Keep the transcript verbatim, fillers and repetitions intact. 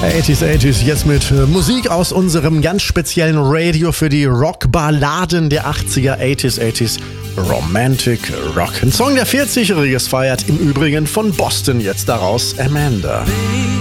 achtziger, achtziger, jetzt mit Musik aus unserem ganz speziellen Radio für die Rockballaden der achtziger, achtziger, achtziger. Romantic Rock. Ein Song, der vierzigjähriges feiert, im Übrigen von Boston, jetzt daraus Amanda.